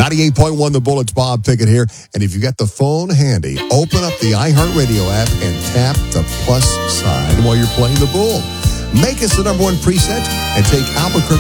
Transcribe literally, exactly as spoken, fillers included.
ninety-eight point one The Bullets, Bob Pickett here. And if you got the phone handy, open up the iHeartRadio app and tap the plus sign while you're playing the Bull. Make us the number one preset and take Albuquerque